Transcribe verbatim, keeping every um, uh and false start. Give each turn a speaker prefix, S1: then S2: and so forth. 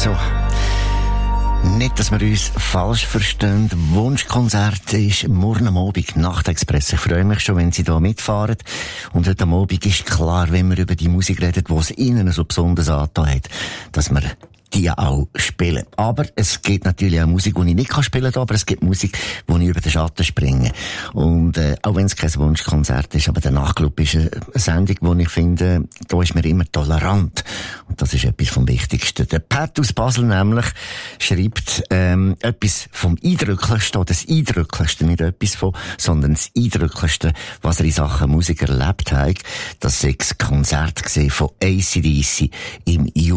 S1: So. Nicht, dass wir uns falsch verstehen. Wunschkonzert ist morgen am Abend, Nachtexpress. Ich freue mich schon, wenn Sie da mitfahren. Und heute am Abend ist klar, wenn wir über die Musik reden, die es Ihnen so besonders angetan hat, dass wir die auch spielen. Aber es gibt natürlich auch Musik, die ich nicht spielen kann, aber es gibt Musik, die ich über den Schatten springe. Und äh, auch wenn es kein Wunschkonzert ist, aber der Nachtclub ist eine Sendung, wo ich finde, da ist man immer tolerant. Und das ist etwas vom Wichtigsten. Der Pat aus Basel nämlich schreibt ähm, etwas vom Eindrücklichsten, oder das Eindrücklichste, nicht etwas von, sondern das Eindrücklichste, was er in Sachen Musik erlebt hat. Das war das Konzert von A C D C im Juli.